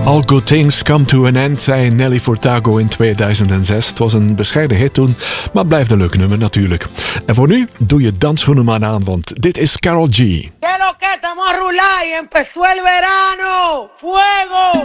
All Good Things Come to an End, zei Nelly Furtado in 2006. Het was een bescheiden hit toen, maar blijft een leuk nummer natuurlijk. En voor nu, doe je dansschoenen maar aan, want dit is Karol G. Que lo que estamos a rular y empezó el verano. ¡Fuego!